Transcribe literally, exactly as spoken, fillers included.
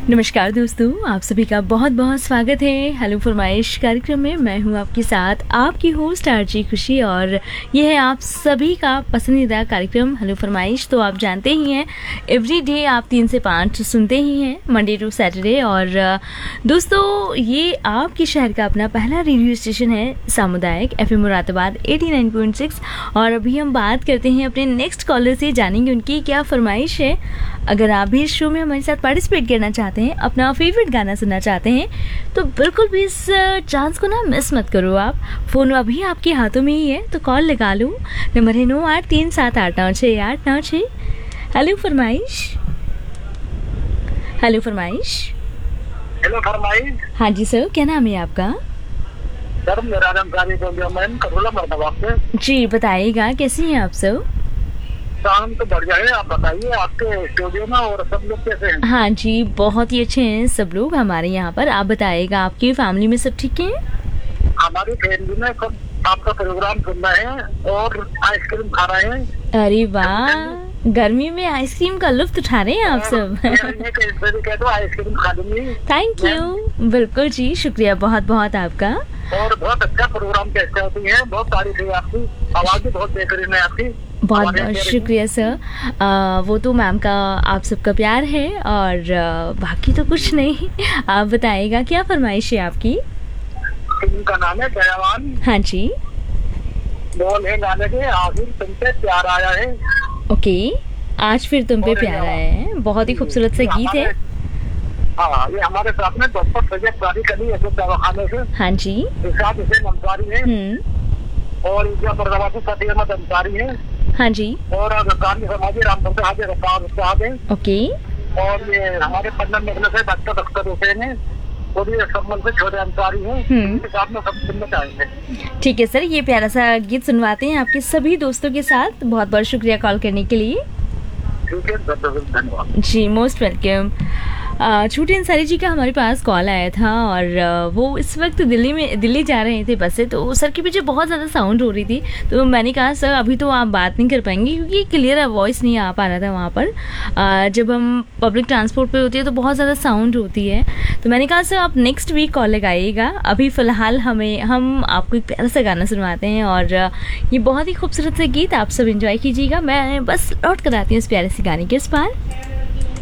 नमस्कार दोस्तों, आप सभी का बहुत बहुत स्वागत है हेलो फरमाइश कार्यक्रम में। मैं हूं आपके साथ आपकी होस्ट आरजी खुशी और ये है आप सभी का पसंदीदा कार्यक्रम हेलो फरमाइश। तो आप जानते ही हैं एवरी डे आप तीन से पाँच सुनते ही हैं, मंडे टू सैटरडे। और दोस्तों ये आपके शहर का अपना पहला रेडियो स्टेशन है सामुदायिक FM Moradabad eighty nine point six. और अभी हम बात करते हैं अपने नेक्स्ट कॉलर से, जानेंगे उनकी क्या फरमाइश है। अगर आप भी इस शो में हमारे साथ पार्टिसिपेट करना चाहते हैं, अपना फेवरेट गाना सुनना चाहते हैं, तो बिल्कुल भी इस चांस को ना मिस मत करो। आप फ़ोन अभी आपके हाथों में ही है तो कॉल लगा लो। नंबर है नौ आठ तीन सात आठ नौ छः आठ नौ छः। हेलो फरमाइश। हेलो फरमाइश। हेलो फरमाइश। हाँ जी सर, क्या नाम है आपका? सर मेरा नाम जानी बोल रहा हूँ, मैं करूला मुरादाबाद से। जी बताइएगा, कैसी हैं आप सर? काम तो बढ़िया है, आप बताइए आपके स्टूडियो में और सब लोग कैसे हैं? हाँ जी बहुत ही अच्छे हैं सब लोग हमारे यहाँ पर। आप बताइएगा आपकी फैमिली में सब ठीक है? हमारी फैमिली में सब आपका प्रोग्राम सुन रहे हैं और आइसक्रीम खा रहे हैं। अरे वाह, गर्मी में आइसक्रीम का लुत्फ उठा रहे हैं आप सब। कह दो आइसक्रीम खा लूंगी। थैंक यू, बिल्कुल जी, शुक्रिया बहुत बहुत आपका। और बहुत अच्छा प्रोग्राम कैसे होती है, बहुत तारीफ है आपकी, आवाज भी बहुत बेहतरीन है आपकी। बहुत बहुत शुक्रिया सर। आ, वो तो मैम का आप सबका प्यार है और आ, बाकी तो कुछ नहीं। आप बताइएगा क्या फरमाइश है आपकी? फिल्म का नाम है दयावान। हाँ जी। बोल है गाने के, आखिर तुम पे प्यार आया है। ओके, आज फिर तुम पे प्यार आया है, बहुत ही खूबसूरत सा गीत है। हाँ, ये हमारे साथ में डॉक्टर सैयद सारी कली ऐसे दवाखाने से। हाँ जी। साथ इसे अंसारी है और मुरादाबाद सती अहमद अंसारी है। हाँ जी। और गांधी समाजी रामपुर हाजिर साहब है। ओके। और ये हमारे पन्नन निकले से डॉक्टर अख्तर हुसैन है और ये संबल से छोटे अंसारी है। इनके साथ में सब सुनना चाहेंगे। ठीक है सर, ये प्यारा सा गीत सुनवाते हैं आपके सभी दोस्तों के साथ। बहुत बहुत शुक्रिया कॉल करने के लिए। ठीक है, धन्यवाद जी, मोस्ट वेलकम। छोटे अंसारी जी का हमारे पास कॉल आया था और वो इस वक्त दिल्ली में दिल्ली जा रहे थे बस से, तो सर के पीछे बहुत ज़्यादा साउंड हो रही थी। तो मैंने कहा सर अभी तो आप बात नहीं कर पाएंगे क्योंकि क्लियर वॉइस नहीं आ पा रहा था वहाँ पर। जब हम पब्लिक ट्रांसपोर्ट पे होती है तो बहुत ज़्यादा साउंड होती है। तो मैंने कहा सर आप नेक्स्ट वीक कॉल लगाइएगा। अभी फ़िलहाल हमें हम आपको एक प्यारा सा गाना सुनवाते हैं और ये बहुत ही खूबसूरत सा गीत आप सब इंजॉय कीजिएगा। मैं बस लौट कर आती हूँ इस प्यारे से गाने के उस पार।